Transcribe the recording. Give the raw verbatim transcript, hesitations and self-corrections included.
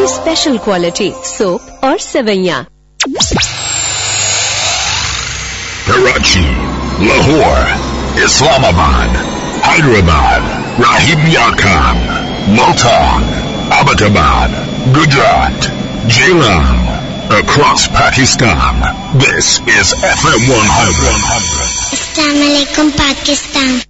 Special quality soap और सेवैयाँ। Karachi, Lahore, Islamabad, Hyderabad, Rahim Yakam, Multan, Abbottabad, Gujarat, Jhelum, across Pakistan. This is F M one hundred. Assalamu alaikum, Pakistan.